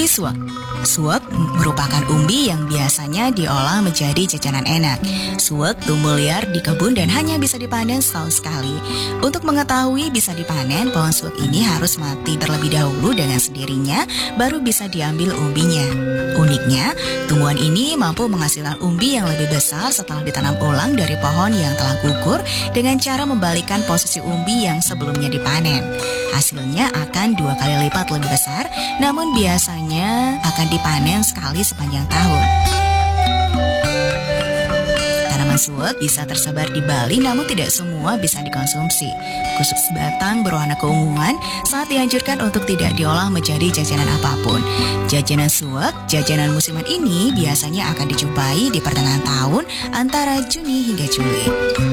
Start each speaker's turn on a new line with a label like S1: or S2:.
S1: suwak. Suwak merupakan umbi yang biasanya diolah menjadi jajanan enak. Suwak tumbuh liar di kebun dan hanya bisa dipanen setahun sekali. Untuk mengetahui bisa dipanen, pohon suwak ini harus mati terlebih dahulu dengan sendirinya, baru bisa diambil umbinya. Uniknya, tumbuhan ini mampu menghasilkan umbi yang lebih besar setelah ditanam ulang dari pohon yang telah gugur dengan cara membalikkan posisi umbi yang sebelumnya dipanen. Hasilnya akan 2 kali lipat lebih besar, namun biasanya akan dipanen sekali sepanjang tahun. Tanaman suwak bisa tersebar di Bali namun tidak semua bisa dikonsumsi. Khusus batang berwarna keunguan sangat dianjurkan untuk tidak diolah menjadi jajanan apapun. Jajanan suwak, jajanan musiman ini biasanya akan dijumpai di pertengahan tahun antara Juni hingga Juli.